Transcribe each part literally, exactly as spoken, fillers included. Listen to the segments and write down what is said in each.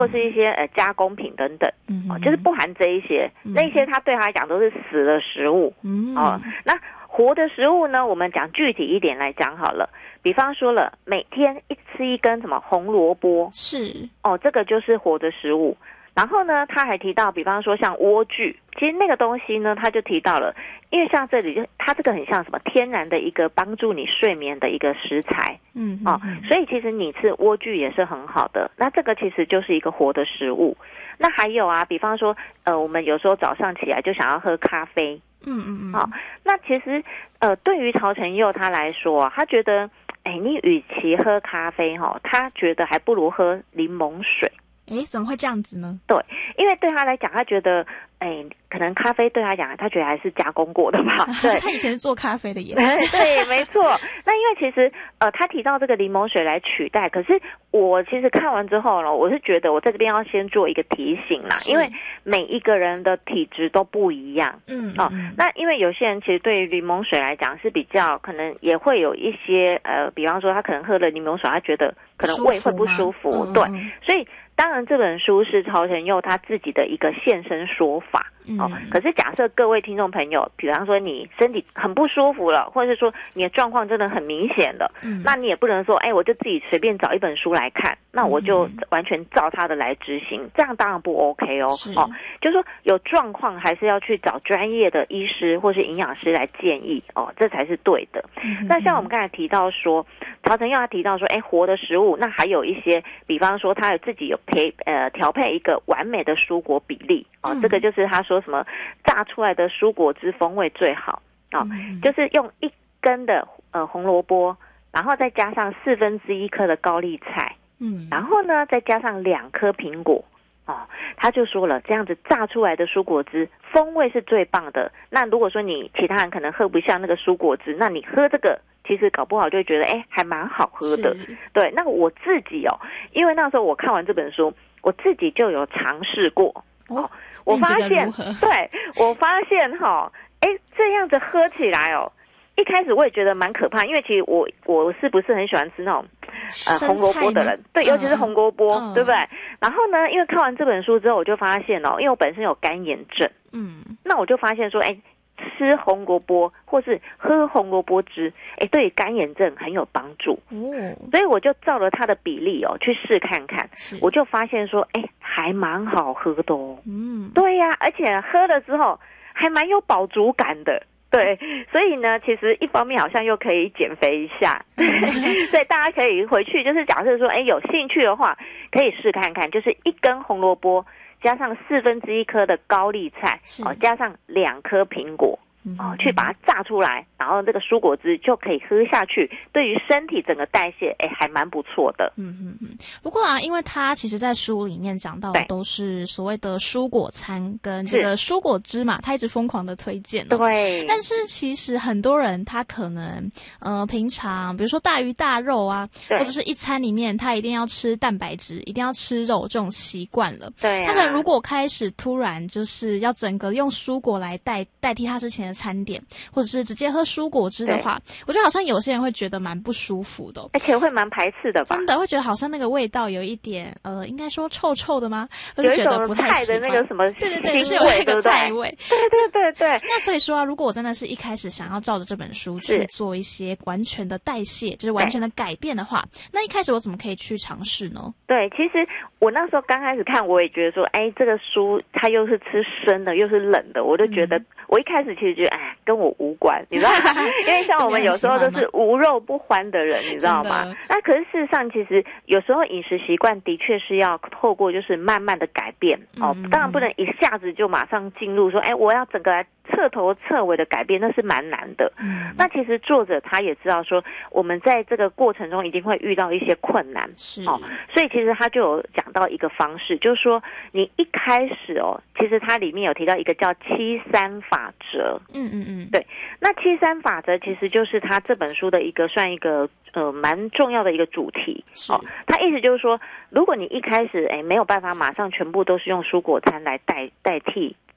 或是一些呃加工品等等，嗯、哦，就是不含这一些，嗯、那一些它对他来讲都是死的食物，嗯，哦，那活的食物呢，我们讲具体一点来讲好了，比方说了，每天一吃一根什么红萝卜， 是， 哦，这个就是活的食物。然后呢，他还提到，比方说像莴苣，其实那个东西呢，他就提到了，因为像这里就它这个很像什么天然的一个帮助你睡眠的一个食材，嗯，哦，所以其实你吃莴苣也是很好的。那这个其实就是一个活的食物。那还有啊，比方说，呃，我们有时候早上起来就想要喝咖啡，嗯嗯嗯，好、哦，那其实呃，对于曹承佑他来说，他觉得，哎，你与其喝咖啡哈、哦，他觉得还不如喝柠檬水。 诶，怎么会这样子呢？ 对，因为对他来讲，他觉得，哎，可能咖啡对他讲，他觉得还是加工过的吧。对， 他以前是做咖啡的耶。 对，没错。那因为其实，呃，他提到这个柠檬水来取代，可是我其实看完之后呢，我是觉得我在这边要先做一个提醒啦，因为每一个人的体质都不一样。嗯，哦，嗯那因为有些人其实对于柠檬水来讲是比较，可能也会有一些，呃，比方说他可能喝了柠檬水，他觉得可能胃会不舒服。嗯、对，所以。当然，这本书是曹承佑他自己的一个现身说法、嗯、哦。可是，假设各位听众朋友，比方说你身体很不舒服了，或者是说你的状况真的很明显了，嗯，那你也不能说，哎，我就自己随便找一本书来看，那我就完全照他的来执行，这样当然不 OK 哦。哦，就是说有状况还是要去找专业的医师或是营养师来建议哦，这才是对的。嗯、那像我们刚才提到说，曹承佑他提到说，哎，活的食物，那还有一些，比方说他有自己有配呃调配一个完美的蔬果比例哦，嗯、这个就是他说什么榨出来的蔬果汁风味最好哦，嗯、就是用一根的呃红萝卜，然后再加上四分之一颗的高丽菜，嗯，然后呢再加上两颗苹果哦，他就说了，这样子榨出来的蔬果汁风味是最棒的。那如果说你其他人可能喝不像那个蔬果汁，那你喝这个。其实搞不好就会觉得，哎，还蛮好喝的。对，那我自己哦，因为那时候我看完这本书，我自己就有尝试过。哦，我发现，对，我发现哈、哦，哎，这样子喝起来哦，一开始我也觉得蛮可怕，因为其实我我是不是很喜欢吃那种呃红萝卜的人？对，尤其是红萝卜，嗯、对不对？然后呢，因为看完这本书之后，我就发现哦，因为我本身有干眼症，嗯，那我就发现说，哎。吃红萝卜或是喝红萝卜汁，哎，对干眼症很有帮助。哦，所以我就照了它的比例哦去试看看，我就发现说，哎，还蛮好喝的哦。嗯，对呀、啊，而且喝了之后还蛮有饱足感的。对，所以呢，其实一方面好像又可以减肥一下，所以大家可以回去，就是假设说，哎，有兴趣的话，可以试看看，就是一根红萝卜。加上四分之一颗的高丽菜，哦，加上两颗苹果，哦，去把它榨出来，然后这个蔬果汁就可以喝下去，对于身体整个代谢，哎，还蛮不错的。 嗯嗯嗯。不过啊，因为他其实在书里面讲到的都是所谓的蔬果餐跟这个蔬果汁嘛，他一直疯狂的推荐、哦。 对。 但是其实很多人他可能呃平常比如说大鱼大肉啊，或者是一餐里面他一定要吃蛋白质，一定要吃肉这种习惯了。 对、啊。 他可能如果开始突然就是要整个用蔬果来代代替他之前的餐点，或者是直接喝蔬果汁的话，我觉得好像有些人会觉得蛮不舒服的、哦， 而且会蛮排斥的吧？ 真的会觉得好像那个味道有一点呃，应该说臭臭的吗？或者觉得不太喜欢有一种菜的那个什么， 对对对，是有那个菜味， 对对对对。 那所以说啊，如果我真的是一开始想要照着这本书去做一些完全的代谢，就是完全的改变的话，那一开始我怎么可以去尝试呢？ 对，其实我那时候刚开始看，我也觉得说，哎，这个书它又是吃生的，又是冷的，我就觉得、嗯、我一开始其实觉得，哎，跟我无关，你知道吗？因为像我们有时候都是无肉不欢的人，你知道吗？那可是事实上，其实有时候饮食习惯的确是要透过就是慢慢的改变、嗯、哦，当然不能一下子就马上进入说，哎，我要整个来彻头彻尾的改变，那是蛮难的。嗯，那其实作者他也知道说，我们在这个过程中一定会遇到一些困难， 是哦，所以其实他就有讲到一个方式，就是说你一开始哦，其实它里面有提到一个叫七三法则。嗯嗯嗯，对，那七三法则其实就是他这本书的一个算一个呃蛮重要的一个主题。哦，他意思就是说，如果你一开始哎没有办法马上全部都是用蔬果餐来代代替。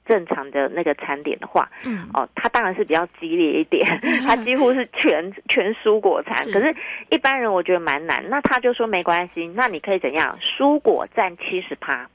正常的那个餐点的话， 嗯， 哦，它当然是比较激烈一点，它几乎是全全蔬果餐。可是一般人我觉得蛮难，那他就说没关系，那你可以怎样？蔬果占七十趴。